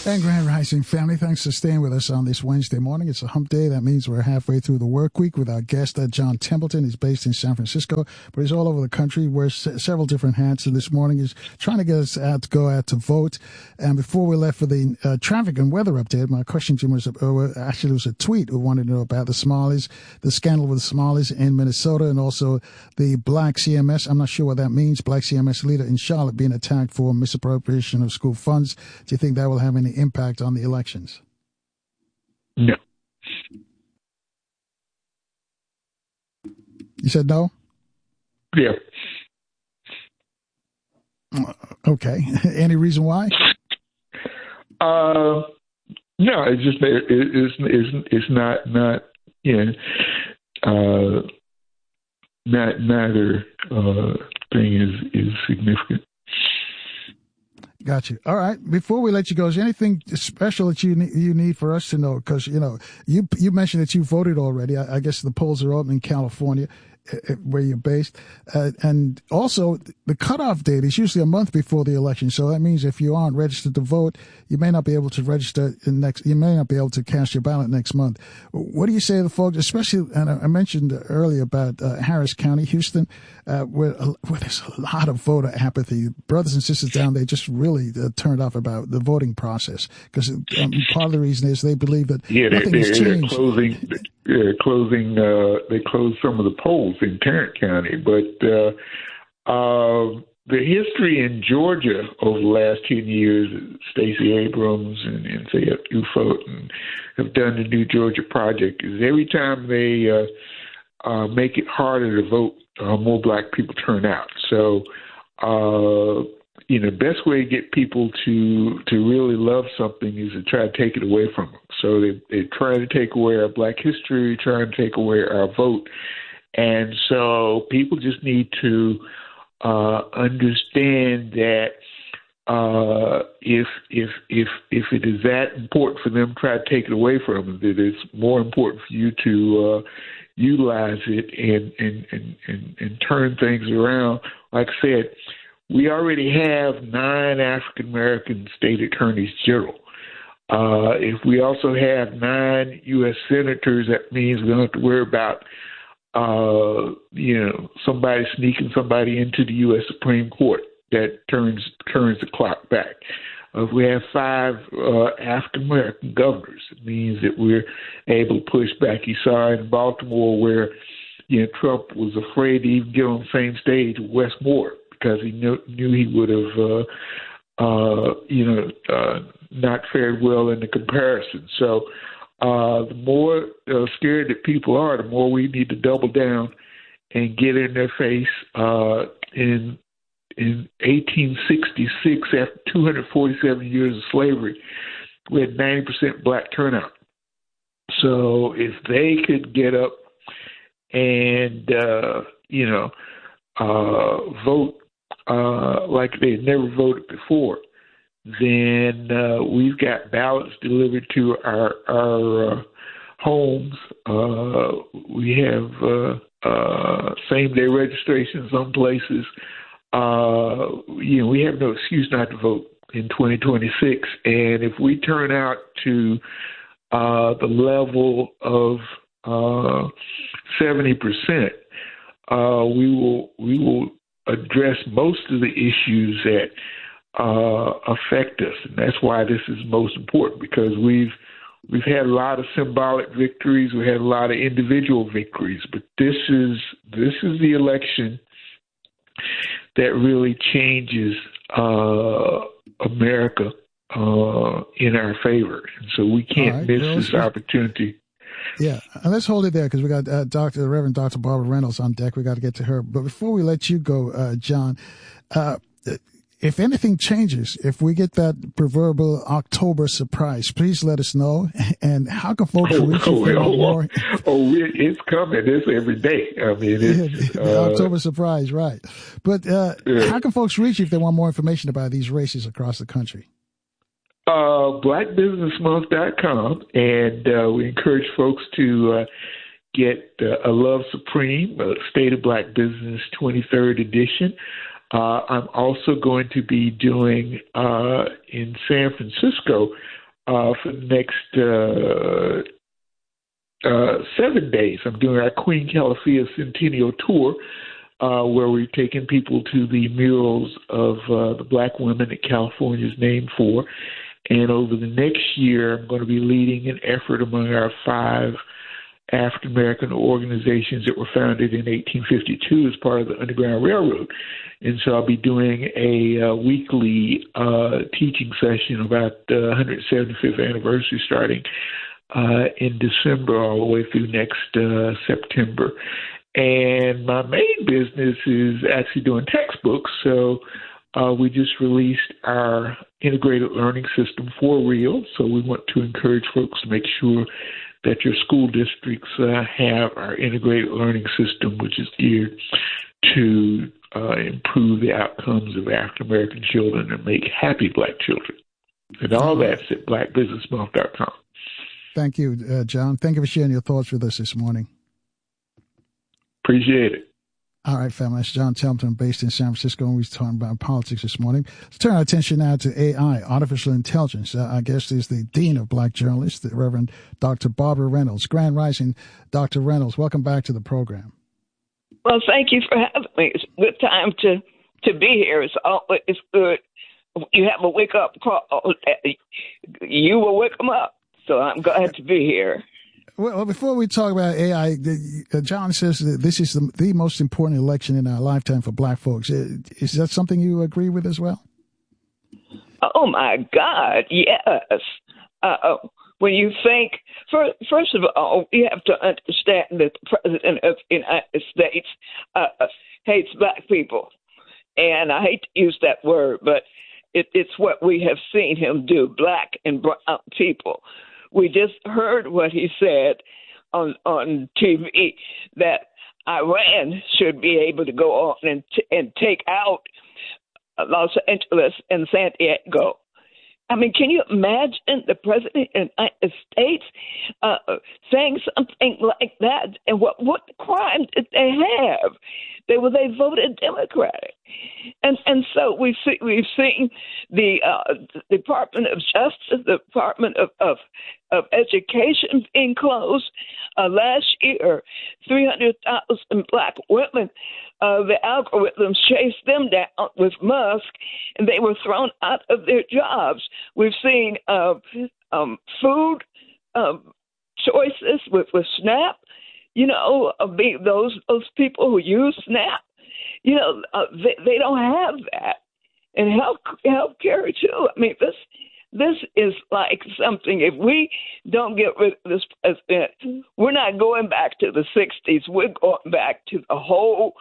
And Grand Rising family, thanks for staying with us on this Wednesday morning. It's a hump day. That means we're halfway through the work week with our guest, John Templeton. He's based in San Francisco, but he's all over the country, wears several different hats. And this morning he's trying to get us out to go out to vote. And before we left for the traffic and weather update, my question to him was, actually it was a tweet. We wanted to know about the Somalis, the scandal with the Somalis in Minnesota, and also the black CMS. I'm not sure what that means. Black CMS leader in Charlotte being attacked for misappropriation of school funds. Do you think that will have any impact on the elections? No. You said no? Yeah. Okay. Any reason why? No, it's just it's not neither thing is significant. Got you. All right. Before we let you go, is there anything special that you need for us to know? Because, you mentioned that you voted already. I guess the polls are open in California, where you're based. And also, the cutoff date is usually a month before the election. So that means if you aren't registered to vote, you may not be able to register you may not be able to cast your ballot next month. What do you say to the folks, especially, and I mentioned earlier about Harris County, Houston, where there's a lot of voter apathy. Brothers and sisters down there just really turned off about the voting process because part of the reason is they believe that nothing has changed. They closed some of the polls in Tarrant County, but the history in Georgia over the last 10 years, Stacey Abrams and Sayed Ufot have done the New Georgia Project, is every time they make it harder to vote, more black people turn out. So, the best way to get people to really love something is to try to take it away from them. So they try to take away our black history, try to take away our vote. And so people just need to understand that if it is that important for them, try to take it away from them. That it's more important for you to utilize it and turn things around. Like I said, we already have 9 African American state attorneys general. If we also have 9 U.S. senators, that means we don't have to worry about somebody sneaking somebody into the U.S. Supreme Court that turns the clock back. If we have 5 African American governors, it means that we're able to push back. You saw in Baltimore where Trump was afraid to even get on the same stage with Wes Moore because he knew he would have not fared well in the comparison. So the more scared that people are, the more we need to double down and get in their face. In 1866, after 247 years of slavery, we had 90% black turnout. So if they could get up and, vote like they had never voted before, then we've got ballots delivered to our homes. We have same-day registration in some places. We have no excuse not to vote in 2026. And if we turn out to the level of 70%, we will address most of the issues that affect us, and that's why this is most important, because we've had a lot of symbolic victories, we had a lot of individual victories, but this is the election that really changes America in our favor, and so we can't miss this opportunity. Yeah, and let's hold it there because we got the Reverend Dr. Barbara Reynolds on deck. We got to get to her. But before we let you go, John, if anything changes, if we get that proverbial October surprise, please let us know. And how can folks reach you for more? It's coming. It's every day. I mean, it's October surprise, right? But how can folks reach you if they want more information about these races across the country? blackbusinessmonth.com, and we encourage folks to get A Love Supreme, State of Black Business 23rd edition. I'm also going to be doing in San Francisco for the next 7 days. I'm doing our Queen Calafia Centennial Tour, where we're taking people to the murals of the black women that California is named for. And over the next year, I'm going to be leading an effort among our 5 African American organizations that were founded in 1852 as part of the Underground Railroad. And so I'll be doing a weekly teaching session about the 175th anniversary starting in December all the way through next September. And my main business is actually doing textbooks. So we just released our integrated learning system for real. So we want to encourage folks to make sure that your school districts have our integrated learning system, which is geared to improve the outcomes of African American children and make happy black children. And all that's at blackbusinessmonth.com. Thank you, John. Thank you for sharing your thoughts with us this morning. Appreciate it. All right, family. That's John Templeton, based in San Francisco, and we're talking about politics this morning. Let's turn our attention now to AI, artificial intelligence. Our guest is the Dean of Black Journalists, the Reverend Dr. Barbara Reynolds. Grand Rising, Dr. Reynolds. Welcome back to the program. Well, thank you for having me. It's a good time to be here. It's good. You have a wake-up call. You will wake them up. So I'm glad to be here. Well, before we talk about AI, John says that this is the most important election in our lifetime for black folks. Is that something you agree with as well? Oh, my God, yes. When you think, first of all, you have to understand that the President of the United States hates black people. And I hate to use that word, but it's what we have seen him do, black and brown people. We just heard what he said on TV, that Iran should be able to go on and take out Los Angeles and San Diego. I mean, can you imagine the President of the United States saying something like that? And what crime did they have? They voted Democratic, and so we've seen the Department of Justice, the Department of Education being closed. Last year, 300,000 black women. The algorithms chased them down with Musk, and they were thrown out of their jobs. We've seen food choices with SNAP. You know, those people who use SNAP, you know, they don't have that. And health care too. I mean, this is like something. If we don't get rid of this president, we're not going back to the 60s. We're going back to the whole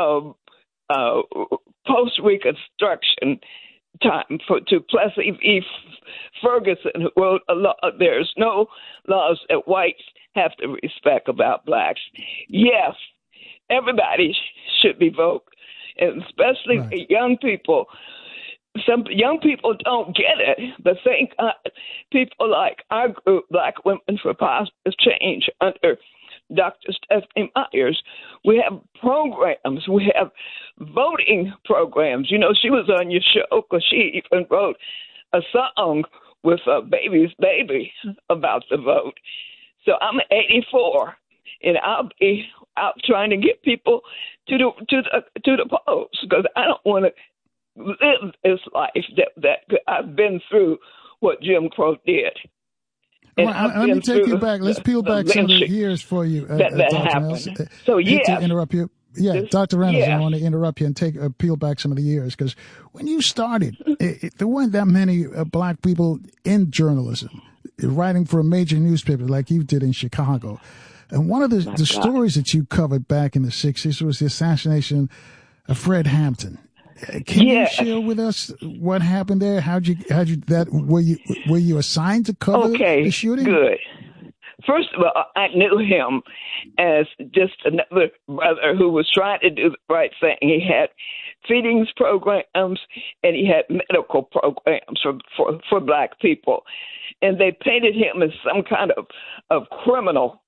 post-Reconstruction time to Plessy v. Ferguson, who wrote a law. There's no laws that whites have to respect about blacks. Yes, everybody should be voted, and especially right. Young people. Some young people don't get it, but think people like our group, Black Women for Positive Change, under Dr. Stephanie Myers, we have programs. We have voting programs. You know, she was on your show because she even wrote a song with Baby's Baby about the vote. So I'm 84, and I'll be out trying to get people to the polls because I don't want to live this life that I've been through what Jim Crow did. Well, let me take you back. Let's peel back some of the years for you, that Dr. happened. Reynolds. So, yeah. To interrupt you. Yeah, Dr. Reynolds, I want to interrupt you and peel back some of the years because when you started, there weren't that many black people in journalism, writing for a major newspaper like you did in Chicago. And one of the stories that you covered back in the 60s was the assassination of Fred Hampton. Can you share with us what happened there? Were you assigned to cover the shooting? Good. First of all, I knew him as just another brother who was trying to do the right thing. He had feedings programs and he had medical programs for black people. And they painted him as some kind of criminal.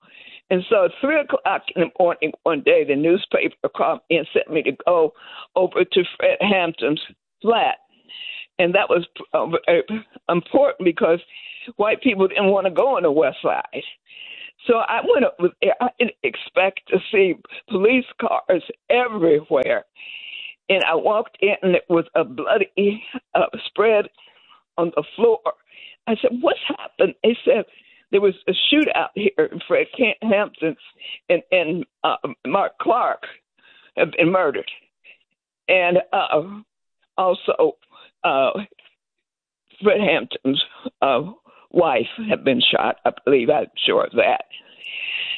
And so at 3 o'clock in the morning one day, the newspaper called me and sent me to go over to Fred Hampton's flat. And that was important because white people didn't want to go on the West Side. So I went up there. I didn't expect to see police cars everywhere. And I walked in, and it was a bloody spread on the floor. I said, "What's happened?" They said, "There was a shootout here in Fred Hampton, and Mark Clark have been murdered. And also Fred Hampton's wife had been shot, I believe. I'm sure of that."